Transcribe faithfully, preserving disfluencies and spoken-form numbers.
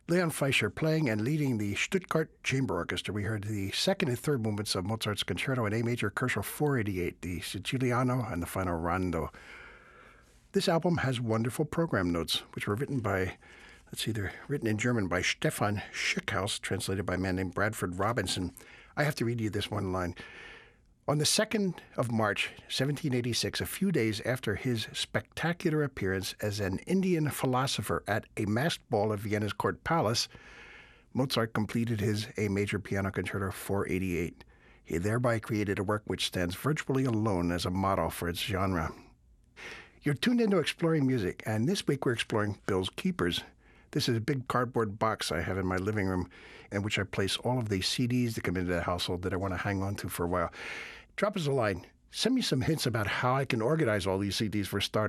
Leon Fischer playing and leading the Stuttgart Chamber Orchestra. We heard the second and third movements of Mozart's Concerto in A major, Koszul four eighty-eight, the Siciliano, and the final Rondo. This album has wonderful program notes, which were written by, let's see, they're written in German by Stefan Schickhaus, translated by a man named Bradford Robinson. I have to read you this one line. On the second of March, seventeen eighty-six, a few days after his spectacular appearance as an Indian philosopher at a masked ball at Vienna's Court Palace, Mozart completed his A major piano concerto four eighty-eight. He thereby created a work which stands virtually alone as a model for its genre. You're tuned into Exploring Music, and this week we're exploring Bill's Keepers. This is a big cardboard box I have in my living room in which I place all of the C Ds that come into the household that I want to hang on to for a while. Drop us a line. Send me some hints about how I can organize all these C Ds for starters.